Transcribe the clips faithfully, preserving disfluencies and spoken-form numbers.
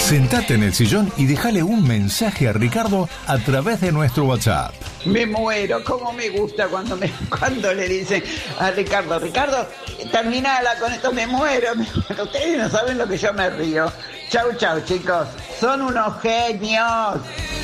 Sentate en el sillón y déjale un mensaje a Ricardo a través de nuestro WhatsApp. Me muero, cómo me gusta cuando me cuando le dicen a Ricardo, Ricardo, terminala con esto, me muero, me muero. Ustedes no saben lo que yo me río. Chau, chau, chicos, son unos genios.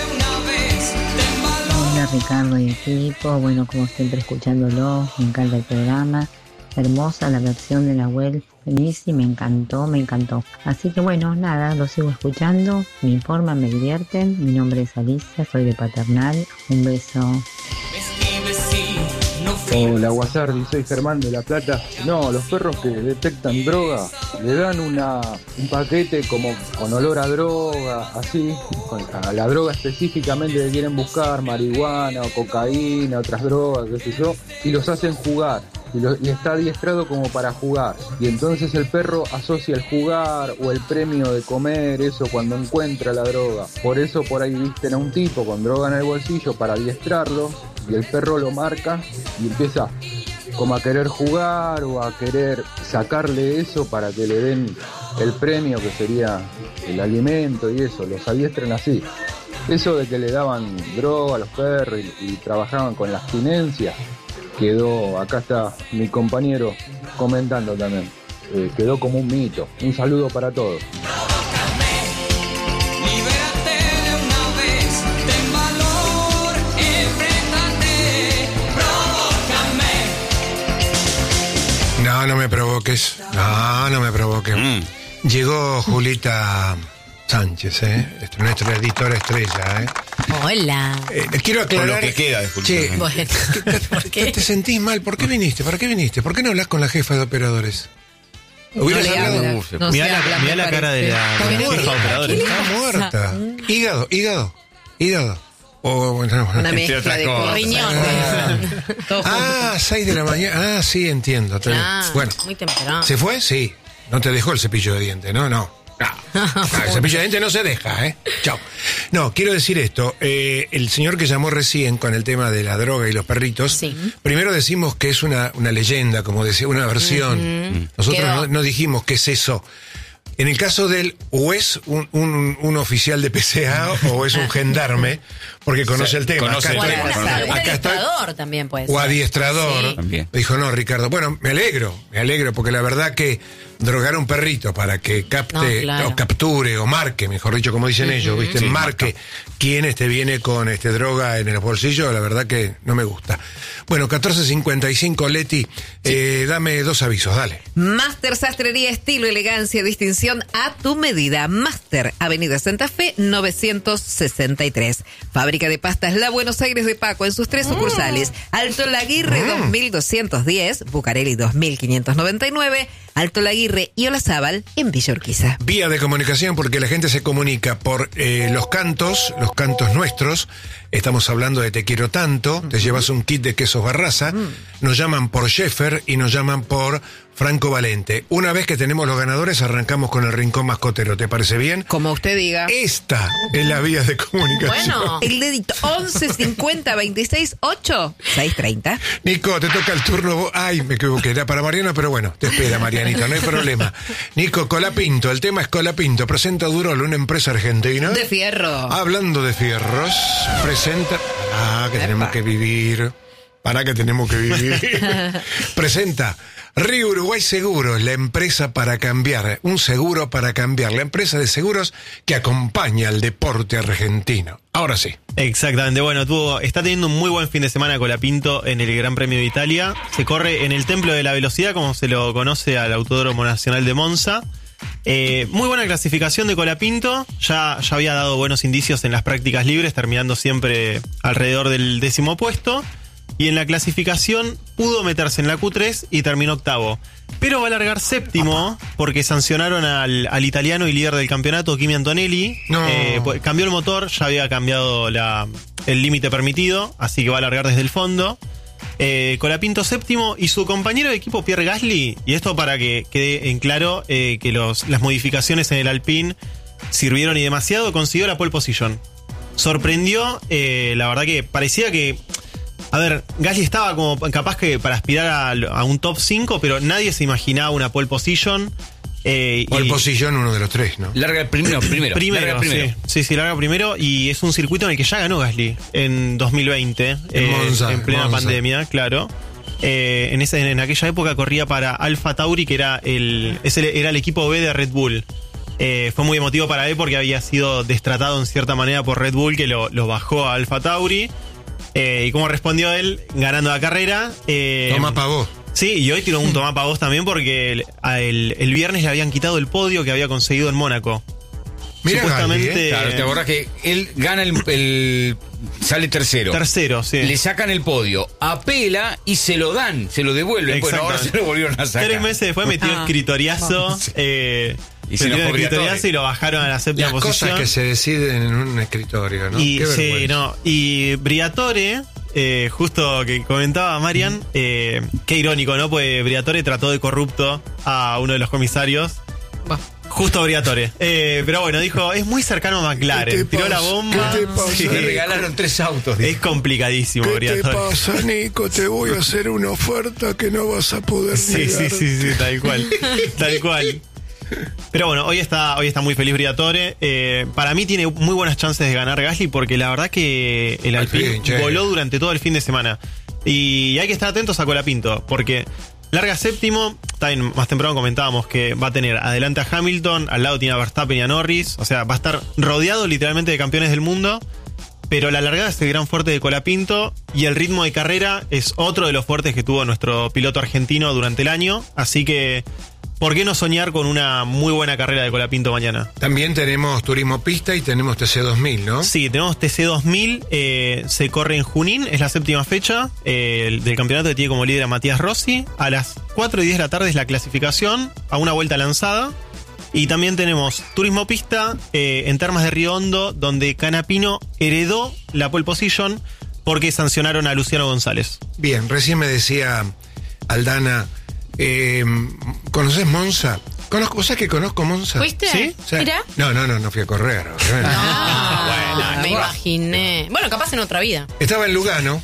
Hola Ricardo y equipo, bueno, como siempre escuchándolo, me encanta el programa, hermosa la versión de la web, buenísima, me encantó, me encantó. Así que bueno, nada, lo sigo escuchando, me informan, me divierten, mi nombre es Alicia, soy de Paternal, un beso. Hola Guasardi, soy Germán de La Plata. No, los perros que detectan droga le dan una un paquete como con olor a droga, así, con, a la droga específicamente que quieren buscar, marihuana o cocaína, otras drogas, qué sé yo, y los hacen jugar. Y, lo, y está adiestrado como para jugar. Y entonces el perro asocia el jugar o el premio de comer, eso cuando encuentra la droga. Por eso por ahí visten a un tipo con droga en el bolsillo para adiestrarlo. Y el perro lo marca y empieza como a querer jugar o a querer sacarle eso para que le den el premio que sería el alimento y eso, los adiestran así. Eso de que le daban droga a los perros y, y trabajaban con la abstinencia, quedó, acá está mi compañero comentando también, eh, quedó como un mito. Un saludo para todos. No, no me provoques. No, no me provoques. Mm. Llegó Julita Sánchez, ¿eh? Nuestra editora estrella, ¿eh? Hola. Eh, quiero aclarar. Con lo que queda de Julita. Che, bueno, ¿por qué? ¿Te sentís mal? ¿Por qué viniste? ¿Para qué viniste? ¿Por qué no hablas con la jefa de operadores? ¿Hubieras no hablado? Uf, no mirá la, mirá la cara de la, de la jefa de operadores. Está muerta. Hígado, hígado, hígado. O, bueno, una mezcla de riñones. Ah, seis de la mañana. Ah, sí, entiendo. Ah, bueno, muy temprano. ¿Se fue? Sí. No te dejó el cepillo de dientes, ¿no? No. No. No, el cepillo de dientes no se deja, ¿eh? Chao. No, quiero decir esto. Eh, el señor que llamó recién con el tema de la droga y los perritos, sí. Primero decimos que es una, una leyenda, como decía, una versión. Uh-huh. Nosotros no, no dijimos qué es eso. En el caso de él, o es un, un, un oficial de P C A o es un gendarme, porque conoce sí, el tema. Conoce acá el está, tema. Acá Un adiestrador está, también puede ser. O adiestrador. Sí. Dijo, no, Ricardo. Bueno, me alegro, me alegro, porque la verdad que drogar a un perrito para que capte, no, claro. o capture, o marque, mejor dicho, como dicen uh-huh. ellos, ¿viste? Sí, marque marca. Quién este viene con este droga en el bolsillo, la verdad que no me gusta. Bueno, catorce cincuenta y cinco, Leti, sí. eh, dame dos avisos, dale. Master Sastrería, estilo, elegancia, distinción a tu medida. Master, Avenida Santa Fe, novecientos sesenta y tres. Fábrica de pastas La Buenos Aires de Paco en sus tres mm. sucursales. Alto Laguirre, mm. dos mil doscientos diez, Bucareli dos mil quinientos noventa y nueve, Alto Laguirre y Olazábal en Villa Urquiza. Vía de comunicación, porque la gente se comunica por eh, los cantos, los cantos nuestros. Estamos hablando de Te Quiero Tanto, te llevas un kit de quesos Barraza, nos llaman por Sheffer y nos llaman por Franco Valente. Una vez que tenemos los ganadores, arrancamos con el Rincón Mascotero. ¿Te parece bien? Como usted diga. Esta es la vía de comunicación. Bueno, el dedito once cincuenta veintiséis ocho seis treinta. Nico, te toca el turno. Ay, me equivoqué, era para Mariana, pero bueno, te espera, Marianito, no hay problema. Nico, Colapinto, el tema es Colapinto. Presenta Durol, una empresa argentina. De fierro. Hablando de fierros, presenta... Ah, que Epa. tenemos que vivir... Para que tenemos que vivir. Presenta Río Uruguay Seguros, la empresa para cambiar. Un seguro para cambiar. La empresa de seguros que acompaña al deporte argentino. Ahora sí. Exactamente. Bueno, tuvo, está teniendo un muy buen fin de semana Colapinto en el Gran Premio de Italia. Se corre en el Templo de la Velocidad, como se lo conoce al Autódromo Nacional de Monza. Eh, muy buena clasificación de Colapinto. Ya, ya había dado buenos indicios en las prácticas libres, terminando siempre alrededor del décimo puesto. Y en la clasificación pudo meterse en la Q tres y terminó octavo. Pero va a largar séptimo porque sancionaron al, al italiano y líder del campeonato, Kimi Antonelli. No. Eh, pues, cambió el motor, ya había cambiado la, el límite permitido, así que va a largar desde el fondo. Eh, Colapinto séptimo y su compañero de equipo Pierre Gasly, y esto para que quede en claro eh, que los, las modificaciones en el Alpine sirvieron y demasiado, consiguió la pole position. Sorprendió, eh, la verdad que parecía que... A ver, Gasly estaba como capaz que para aspirar a, a un top cinco, pero nadie se imaginaba una pole position. Eh, O el y- Posillón, uno de los tres, ¿no? Larga el primero, primero. Primero, larga primero. Sí, sí, sí, larga primero. Y es un circuito en el que ya ganó Gasly en dos mil veinte, En eh, Monza, en plena Monza. pandemia, claro. Eh, en, ese, en aquella época corría para Alfa Tauri, que era el, ese era el equipo B de Red Bull. Eh, fue muy emotivo para él porque había sido destratado en cierta manera por Red Bull, que lo, lo bajó a Alfa Tauri. Eh, y cómo respondió él, ganando la carrera. Eh, Tomás Pavó. Sí, y hoy tiró un tomá para vos también porque el, a el, el viernes le habían quitado el podio que había conseguido en Mónaco. Mirá, Supuestamente. Gasly, ¿eh? Claro, te acordás que él gana el, el- sale tercero. Tercero, sí. Le sacan el podio, apela y se lo dan, se lo devuelven. Bueno, ahora se lo volvieron a sacar. Tres meses después metió Ah. escritoriazo. eh, Y se metió enojó el escritoriazo Briatore. y lo bajaron a la séptima Las posición. cosas que se deciden en un escritorio, ¿no? Y, Qué sí, vergüenza. no, y Briatore, eh, justo que comentaba Marian, eh, qué irónico, ¿no? Pues Briatore trató de corrupto a uno de los comisarios. Bah. Justo Briatore. Eh, pero bueno, dijo, es muy cercano a ¿Qué te McLaren. Tiró la pasa? bomba. ¿Qué te pasa? Sí. Le regalaron tres autos. Es complicadísimo, ¿Qué te Briatore. pasa, Nico? Te voy a hacer una oferta que no vas a poder Sí, negar. sí, sí, sí, tal cual. Tal cual. Pero bueno, hoy está, hoy está muy feliz Briatore. Eh, para mí tiene muy buenas chances de ganar Gasly porque la verdad que el Al Alpine fin, che. voló durante todo el fin de semana. Y hay que estar atentos a Colapinto porque larga séptimo. También más temprano comentábamos que va a tener adelante a Hamilton, al lado tiene a Verstappen y a Norris. O sea, va a estar rodeado literalmente de campeones del mundo. Pero la largada es el gran fuerte de Colapinto y el ritmo de carrera es otro de los fuertes que tuvo nuestro piloto argentino durante el año. Así que, ¿por qué no soñar con una muy buena carrera de Colapinto mañana? También tenemos Turismo Pista y tenemos T C dos mil, ¿no? Sí, tenemos T C dos mil, eh, se corre en Junín, es la séptima fecha eh, el- del campeonato que tiene como líder a Matías Rossi. A las cuatro y diez de la tarde es la clasificación, a una vuelta lanzada. Y también tenemos Turismo Pista eh, en Termas de Río Hondo, donde Canapino heredó la pole position porque sancionaron a Luciano González. Bien, recién me decía Aldana, eh, ¿conoces Monza? Conozco, ¿vos sabés que conozco Monza? ¿Fuiste? ¿Sí? Sí. Mira. No, no, no, no fui a correr. obviamente. Ah, bueno, me imaginé. Bueno, capaz en otra vida. Estaba en Lugano,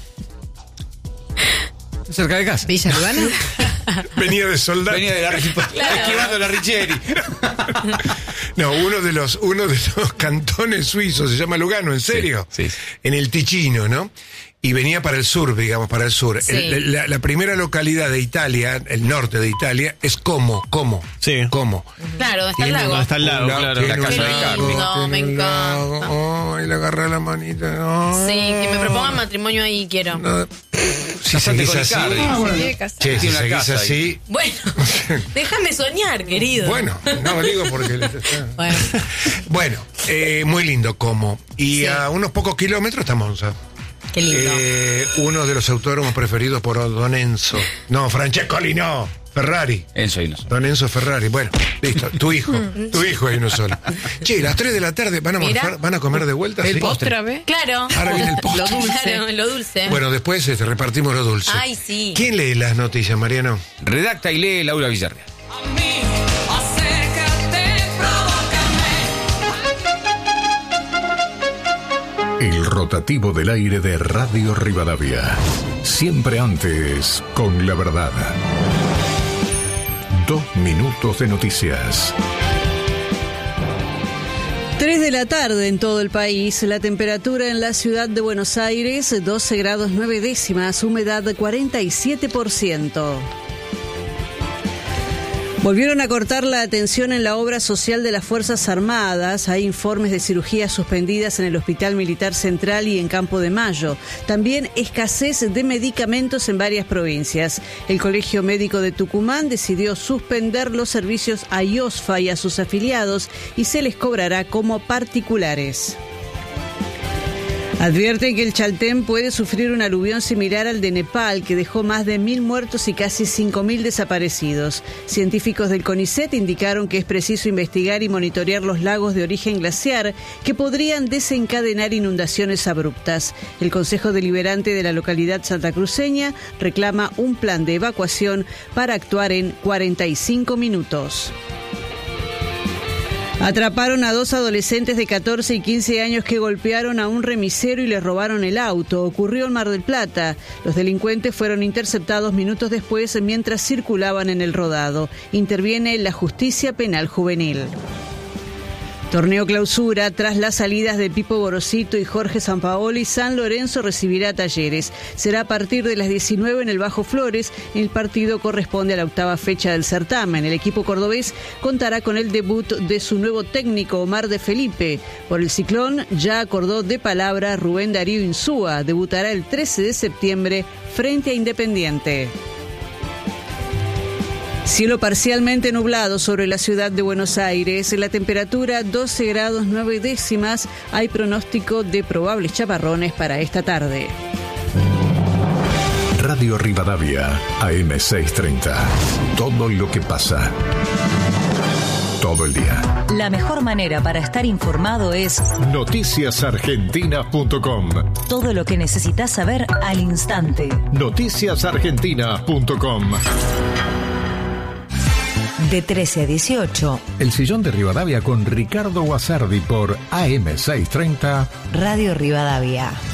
Cerca de casa. ¿Villa Lugano? venía de soldado. Venía de la esquivando la Richeri. No, uno de los uno de los cantones suizos se llama Lugano, ¿en serio? sí, sí. En el Ticino, ¿no? Y venía para el sur, digamos, para el sur. Sí. El- la, la primera localidad de Italia, el norte de Italia, es Como, Como. Sí. Como. Claro, está el Tiene lago. Donde está el lago, un lago, claro. tiene La casa un de lago, Carmen. No, tiene me un encanta. lago. Ay, le agarré la manita. Ay. Sí, que me propongan matrimonio ahí quiero. No. Si Casate seguís con así, Icardi. Se quiere casar. che, si Tiene una seguís casa ahí. así, Bueno, déjame soñar, querido. bueno, no digo porque les está- Bueno, Bueno, eh, muy lindo Como. Y Sí. a unos pocos kilómetros está Monza. qué lindo. Eh, uno de los autódromos preferidos por Don Enzo. No, Francescoli no. Ferrari. Enzo y nosotros. Don Enzo Ferrari. Bueno, listo. Tu hijo. Tu hijo hay uno solo. Che, las tres de la tarde van a, Mira. morfar- van a comer de vuelta. El ¿sí? postre. ¿Otra vez? Claro. Ahora viene el postre. Lo dulce. Claro, lo dulce. Bueno, después este, repartimos lo dulce. Ay, sí. ¿Quién lee las noticias, Mariano? Redacta y lee Laura Villarreal. El rotativo del aire de Radio Rivadavia. Siempre antes, con la verdad. Dos minutos de noticias. tres de la tarde en todo el país, la temperatura en la ciudad de Buenos Aires, doce grados nueve décimas, humedad cuarenta y siete por ciento. Volvieron a cortar la atención en la obra social de las Fuerzas Armadas. Hay informes de cirugías suspendidas en el Hospital Militar Central y en Campo de Mayo. También escasez de medicamentos en varias provincias. El Colegio Médico de Tucumán decidió suspender los servicios a I O S F A y a sus afiliados y se les cobrará como particulares. Advierten que el Chaltén puede sufrir un aluvión similar al de Nepal, que dejó más de mil muertos y casi cinco mil desaparecidos. Científicos del CONICET indicaron que es preciso investigar y monitorear los lagos de origen glaciar que podrían desencadenar inundaciones abruptas. El Consejo Deliberante de la localidad santacruceña reclama un plan de evacuación para actuar en cuarenta y cinco minutos. Atraparon a dos adolescentes de catorce y quince años que golpearon a un remisero y les robaron el auto. Ocurrió en Mar del Plata. Los delincuentes fueron interceptados minutos después mientras circulaban en el rodado. Interviene la Justicia Penal Juvenil. Torneo clausura, tras las salidas de Pipo Gorosito y Jorge Sampaoli, San Lorenzo recibirá a Talleres. Será a partir de las diecinueve en el Bajo Flores. El partido corresponde a la octava fecha del certamen. El equipo cordobés contará con el debut de su nuevo técnico, Omar de Felipe. Por el Ciclón ya acordó de palabra Rubén Darío Insúa. Debutará el trece de septiembre frente a Independiente. Cielo parcialmente nublado sobre la ciudad de Buenos Aires. La temperatura doce grados nueve décimas. Hay pronóstico de probables chaparrones para esta tarde. Radio Rivadavia, A M seiscientos treinta. Todo lo que pasa. Todo el día. La mejor manera para estar informado es noticias argentinas punto com. Todo lo que necesitas saber al instante. noticias argentinas punto com. De trece a dieciocho. El sillón de Rivadavia con Ricardo Guasardi por A M seiscientos treinta. Radio Rivadavia.